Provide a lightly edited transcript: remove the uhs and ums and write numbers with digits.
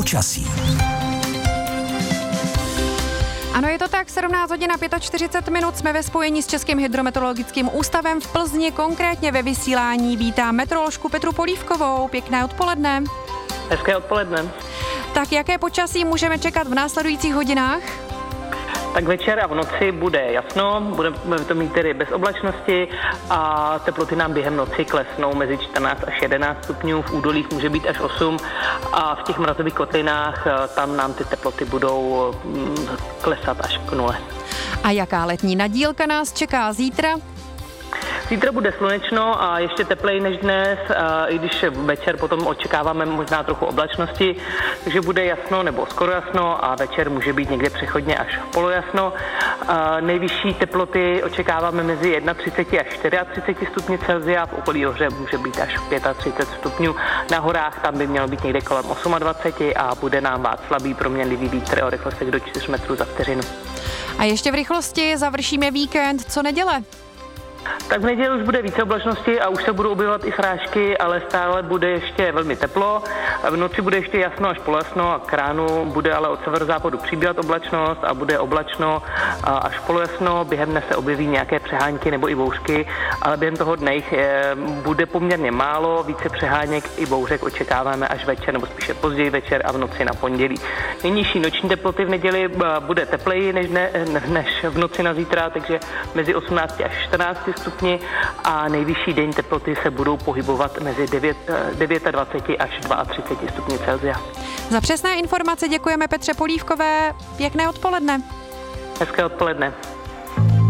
počasí. Ano, je to tak, 17 hodin a 45 minut, jsme ve spojení s Českým hydrometeorologickým ústavem v Plzni, konkrétně ve vysílání. Vítám meteoroložku Petru Polívkovou, pěkné odpoledne. Hezké odpoledne. Tak jaké počasí můžeme čekat v následujících hodinách? Tak večer a v noci bude jasno, budeme to mít tedy bez oblačnosti a teploty nám během noci klesnou mezi 14 až 11 stupňů, v údolích může být až 8 a v těch mrazových kotlinách tam nám ty teploty budou klesat až k 0. A jaká letní nadílka nás čeká zítra? Zítra bude slunečno a ještě tepleji než dnes, i když večer potom očekáváme možná trochu oblačnosti, takže bude jasno nebo skoro jasno a večer může být někde přechodně až polojasno. Nejvyšší teploty očekáváme mezi 31 až 34 stupni Celsia, v okolí Ohře může být až 35 stupňů. Na horách tam by mělo být někde kolem 28 a bude nám vát slabý proměnlivý vítr o rychlostech do 4 metrů za vteřinu. A ještě v rychlosti završíme víkend, co neděle? Tak v neděli už bude více oblačnosti a už se budou objevovat i srážky, ale stále bude ještě velmi teplo. V noci bude ještě jasno až polojasno a k ránu bude ale od severozápadu přibývat oblačnost a bude oblačno až polojasno. Během dne se objeví nějaké přehánky nebo i bouřky, ale během toho dne bude poměrně málo, více přeháněk i bouřek očekáváme až večer nebo spíše později večer a v noci na pondělí. Nejnižší noční teploty v neděli bude tepleji než v noci na zítra, takže mezi 18 až 14 stupni a nejvyšší denní teploty se budou pohybovat mezi 29 až 32 stupni Celsia. Za přesné informace děkujeme Petře Polívkové. Pěkné odpoledne. Hezké odpoledne.